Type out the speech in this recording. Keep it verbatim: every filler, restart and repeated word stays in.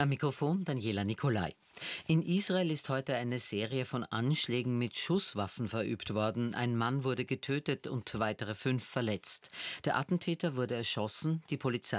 Am Mikrofon Daniela Nicolai. In Israel ist heute eine Serie von Anschlägen mit Schusswaffen verübt worden. Ein Mann wurde getötet und weitere fünf verletzt. Der Attentäter wurde erschossen. Die Polizei